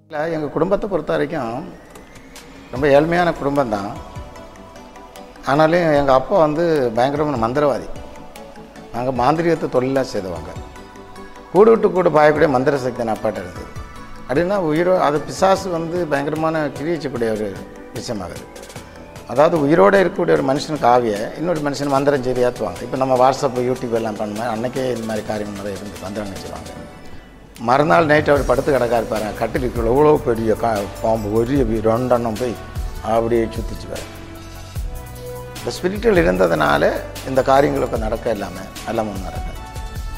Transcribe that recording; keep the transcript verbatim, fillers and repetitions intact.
இல்லை, எங்கள் குடும்பத்தை பொறுத்த வரைக்கும் ரொம்ப ஏழ்மையான குடும்பம் தான். ஆனாலும் எங்கள் அப்பா வந்து பயங்கரமான மந்திரவாதி. நாங்கள் மாந்திரிகத்தை தொழிலாக செய்தவங்க. கூடு விட்டு கூடு பாயக்கூடிய மந்திர சக்தி என் அப்பாட்ட இருந்தது. அப்படின்னா உயிரோ அது பிசாசு வந்து பயங்கரமான கிழிச்சக்கூடிய ஒரு விஷயமாகுது. அதாவது உயிரோடு இருக்கக்கூடிய ஒரு மனுஷனுக்கு ஆவிய இன்னொரு மனுஷன் மந்திரம் செய்து ஏற்றுவாங்க. இப்போ நம்ம வாட்ஸ்அப் யூடியூப் எல்லாம் பண்ணுவோம். அன்றைக்கே இந்த மாதிரி காரியங்கள் நிறைய இருந்து மந்திரம் செய்வாங்க. மறுநாள் நைட்டு அவர் படுத்து கிடக்கா இருப்பாரு. கட்டிலுக்கு எவ்வளோ பெரிய கா பாம்பு ஒரு ரெண்டெண்ணம் போய் அப்படியே சுற்றிச்சுவார். இந்த ஸ்பிரிச்சுவல் இருந்ததுனால இந்த காரியங்களுக்கு நடக்க இல்லாமல் எல்லாம் நடக்கும்.